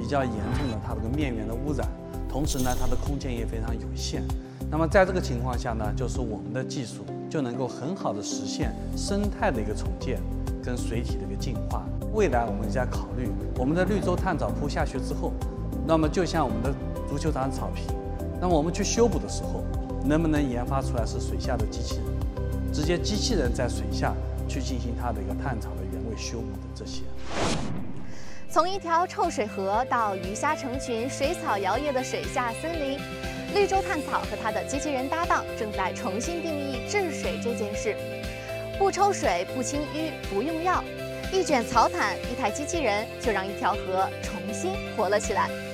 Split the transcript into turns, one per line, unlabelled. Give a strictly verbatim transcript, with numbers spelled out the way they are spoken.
比较严重的它这个面源的污染，同时呢，它的空间也非常有限。那么在这个情况下呢，就是我们的技术就能够很好的实现生态的一个重建跟水体的一个净化。未来我们在考虑我们的绿洲炭藻铺下去之后，那么就像我们的足球场草坪，那么我们去修补的时候，能不能研发出来是水下的机器人，直接机器人在水下去进行它的一个炭草的原位修补的这些。
从一条臭水河到鱼虾成群、水草摇曳的水下森林，绿洲炭草和它的机器人搭档正在重新定义治水这件事。不抽水、不清淤、不用药，一卷草毯、一台机器人，就让一条河重新活了起来。